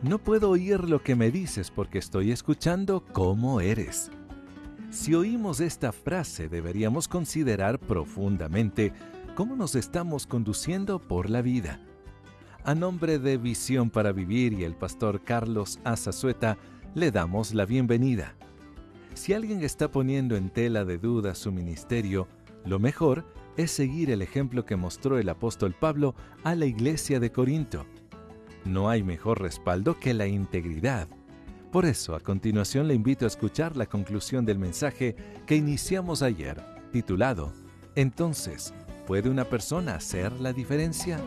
No puedo oír lo que me dices porque estoy escuchando cómo eres. Si oímos esta frase, deberíamos considerar profundamente cómo nos estamos conduciendo por la vida. A nombre de Visión para Vivir y el pastor Carlos Azazueta, le damos la bienvenida. Si alguien está poniendo en tela de duda su ministerio, lo mejor es seguir el ejemplo que mostró el apóstol Pablo a la iglesia de Corinto. No hay mejor respaldo que la integridad. Por eso, a continuación le invito a escuchar la conclusión del mensaje que iniciamos ayer, titulado Entonces, ¿puede una persona hacer la diferencia?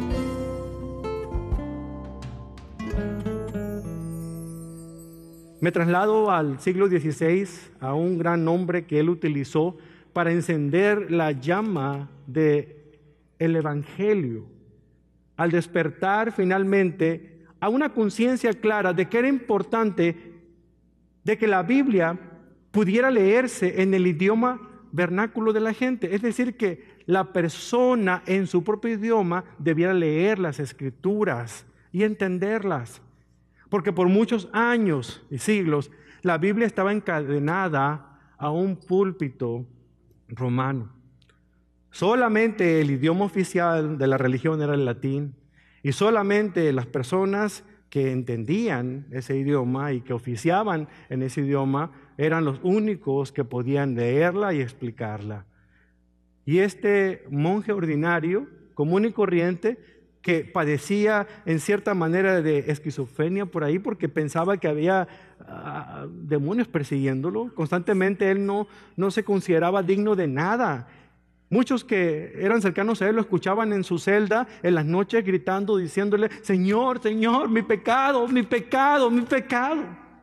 Me traslado al siglo XVI, a un gran hombre que él utilizó para encender la llama del Evangelio, al despertar finalmente a una conciencia clara de que era importante de que la Biblia pudiera leerse en el idioma vernáculo de la gente. Es decir, que la persona en su propio idioma debiera leer las Escrituras y entenderlas. Porque por muchos años y siglos la Biblia estaba encadenada a un púlpito romano. Solamente el idioma oficial de la religión era el latín, y solamente las personas que entendían ese idioma y que oficiaban en ese idioma eran los únicos que podían leerla y explicarla. Y este monje ordinario, común y corriente, que padecía en cierta manera de esquizofrenia por ahí porque pensaba que había demonios persiguiéndolo. Constantemente él no se consideraba digno de nada. Muchos que eran cercanos a él lo escuchaban en su celda en las noches gritando, diciéndole, Señor, Señor, mi pecado, mi pecado, mi pecado.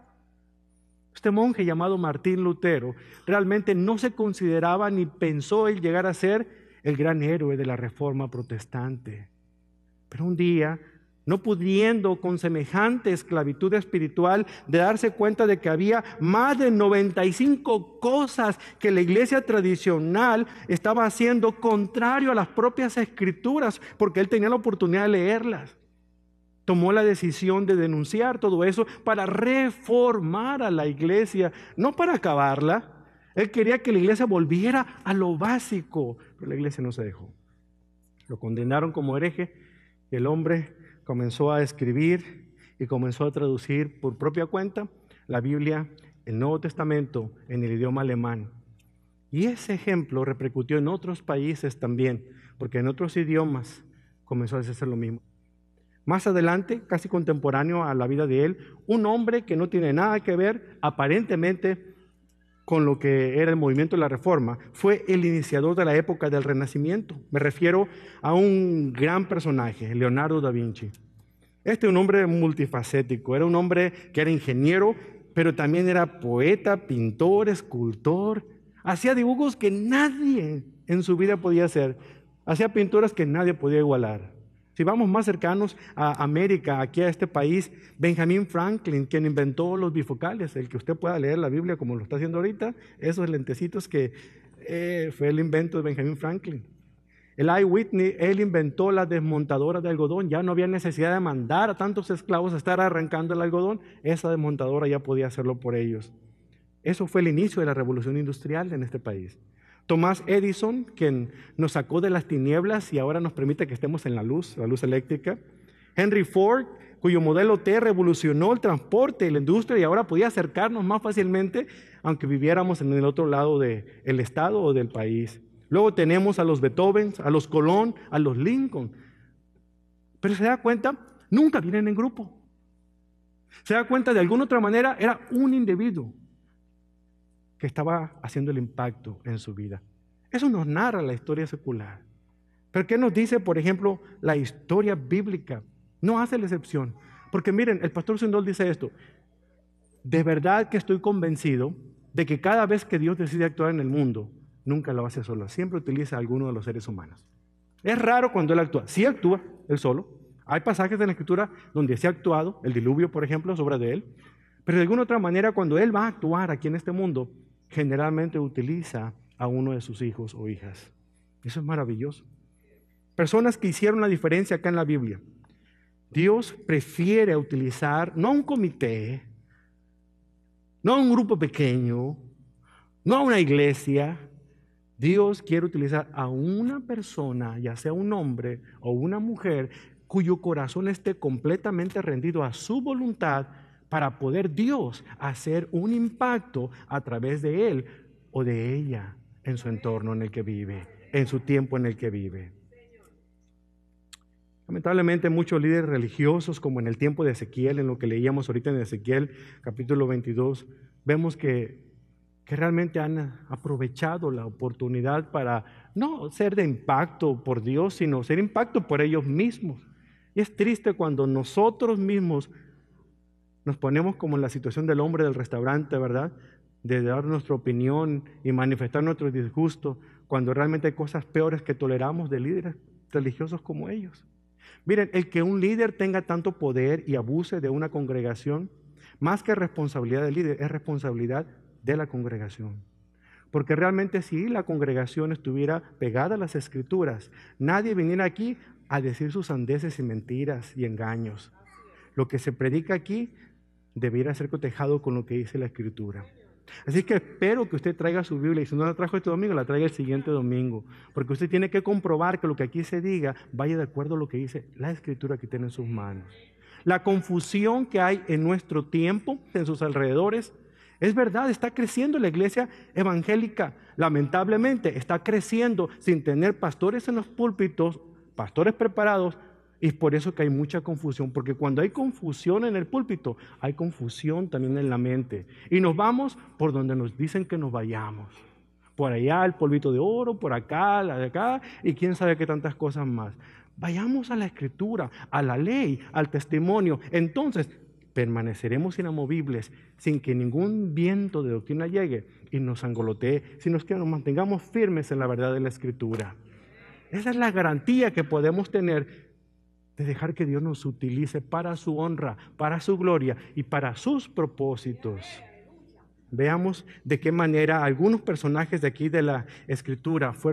Este monje llamado Martín Lutero realmente no se consideraba ni pensó él llegar a ser el gran héroe de la Reforma protestante. Pero un día, no pudiendo con semejante esclavitud espiritual de darse cuenta de que había más de 95 cosas que la iglesia tradicional estaba haciendo contrario a las propias Escrituras, porque él tenía la oportunidad de leerlas, tomó la decisión de denunciar todo eso para reformar a la iglesia, no para acabarla. Él quería que la iglesia volviera a lo básico, pero la iglesia no se dejó. Lo condenaron como hereje. El hombre comenzó a escribir y comenzó a traducir por propia cuenta la Biblia, el Nuevo Testamento, en el idioma alemán. Y ese ejemplo repercutió en otros países también, porque en otros idiomas comenzó a hacer lo mismo. Más adelante, casi contemporáneo a la vida de él, un hombre que no tiene nada que ver aparentemente con lo que era el movimiento de la Reforma, fue el iniciador de la época del Renacimiento. Me refiero a un gran personaje, Leonardo da Vinci. Un hombre multifacético, era un hombre que era ingeniero, pero también era poeta, pintor, escultor. Hacía dibujos que nadie en su vida podía hacer. Hacía pinturas que nadie podía igualar. Si vamos más cercanos a América, aquí a este país, Benjamin Franklin, quien inventó los bifocales, el que usted pueda leer la Biblia como lo está haciendo ahorita, esos lentecitos que fue el invento de Benjamin Franklin. Eli Whitney, él inventó la desmontadora de algodón, ya no había necesidad de mandar a tantos esclavos a estar arrancando el algodón, esa desmontadora ya podía hacerlo por ellos. Eso fue el inicio de la revolución industrial en este país. Thomas Edison, quien nos sacó de las tinieblas y ahora nos permite que estemos en la luz eléctrica. Henry Ford, cuyo modelo T revolucionó el transporte y la industria y ahora podía acercarnos más fácilmente, aunque viviéramos en el otro lado del estado o del país. Luego tenemos a los Beethoven, a los Colón, a los Lincoln. Pero se da cuenta, nunca vienen en grupo. Se da cuenta, de alguna otra manera, era un individuo que estaba haciendo el impacto en su vida. Eso nos narra la historia secular. Pero ¿qué nos dice, por ejemplo, la historia bíblica? No hace la excepción. Porque miren, el pastor Swindoll dice esto: de verdad que estoy convencido de que cada vez que Dios decide actuar en el mundo, nunca lo hace solo, siempre utiliza a alguno de los seres humanos. Es raro cuando Él actúa. Sí actúa Él solo. Hay pasajes de la Escritura donde sí ha actuado, el diluvio, por ejemplo, es obra de Él. Pero de alguna otra manera, cuando Él va a actuar aquí en este mundo, generalmente utiliza a uno de sus hijos o hijas. Eso es maravilloso. Personas que hicieron la diferencia acá en la Biblia. Dios prefiere utilizar no a un comité, no a un grupo pequeño, no a una iglesia. Dios quiere utilizar a una persona, ya sea un hombre o una mujer, cuyo corazón esté completamente rendido a su voluntad para poder Dios hacer un impacto a través de él o de ella en su entorno en el que vive, en su tiempo en el que vive. Lamentablemente muchos líderes religiosos, como en el tiempo de Ezequiel, en lo que leíamos ahorita en Ezequiel capítulo 22, vemos que realmente han aprovechado la oportunidad para no ser de impacto por Dios, sino ser impacto por ellos mismos. Y es triste cuando nosotros mismos nos ponemos como en la situación del hombre del restaurante, ¿verdad? De dar nuestra opinión y manifestar nuestro disgusto, cuando realmente hay cosas peores que toleramos de líderes religiosos como ellos. Miren, el que un líder tenga tanto poder y abuse de una congregación, más que responsabilidad del líder, es responsabilidad de la congregación. Porque realmente si la congregación estuviera pegada a las Escrituras, nadie viniera aquí a decir sus sandeces y mentiras y engaños. Lo que se predica aquí debiera ser cotejado con lo que dice la Escritura. Así que espero que usted traiga su Biblia, y si no la trajo este domingo, la traiga el siguiente domingo, porque usted tiene que comprobar que lo que aquí se diga vaya de acuerdo a lo que dice la Escritura que tiene en sus manos. La confusión que hay en nuestro tiempo, en sus alrededores, es verdad, está creciendo la iglesia evangélica. Lamentablemente está creciendo sin tener pastores en los púlpitos, pastores preparados, y es por eso que hay mucha confusión, porque cuando hay confusión en el púlpito, hay confusión también en la mente. Y nos vamos por donde nos dicen que nos vayamos. Por allá el polvito de oro, por acá, la de acá, y quién sabe qué tantas cosas más. Vayamos a la Escritura, a la ley, al testimonio. Entonces permaneceremos inamovibles sin que ningún viento de doctrina llegue y nos angolotee, sino que nos mantengamos firmes en la verdad de la Escritura. Esa es la garantía que podemos tener de dejar que Dios nos utilice para su honra, para su gloria y para sus propósitos. Veamos de qué manera algunos personajes de aquí de la Escritura fueron